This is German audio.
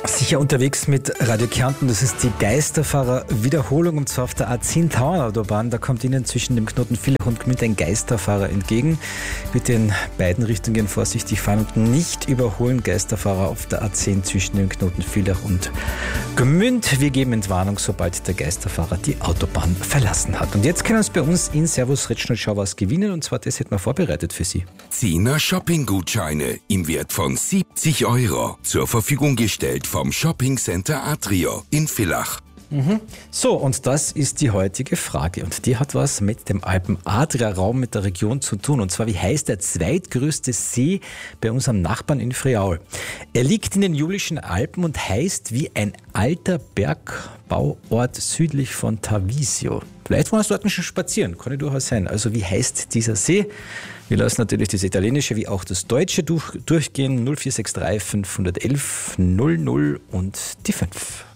Sicher unterwegs mit Radio Kärnten, das ist die Geisterfahrer-Wiederholung, und zwar auf der A10-Tauernautobahn. Da kommt Ihnen zwischen dem Knoten Villach und Gmünd ein Geisterfahrer entgegen. Bitte in beiden Richtungen vorsichtig fahren und nicht überholen. Geisterfahrer auf der A10 zwischen dem Knoten Villach und Gmünd. Wir geben Entwarnung, sobald der Geisterfahrer die Autobahn verlassen hat. Und jetzt können Sie bei uns in Servus Retschnitschau was gewinnen, und zwar das hätten wir vorbereitet für Sie. 10er Shopping-Gutscheine im Wert von 70 € zur Verfügung gestellt vom Shopping Center Atrio in Villach. So, und das ist die heutige Frage, und die hat was mit dem Alpen-Adria-Raum, mit der Region zu tun. Und zwar, wie heißt der zweitgrößte See bei unserem Nachbarn in Friaul? Er liegt in den Julischen Alpen und heißt wie ein alter Bergbauort südlich von Tarvisio. Vielleicht wollen wir dort schon spazieren, kann ja durchaus sein. Also wie heißt dieser See? Wir lassen natürlich das Italienische wie auch das Deutsche durchgehen. 0463 511 00 und die 5.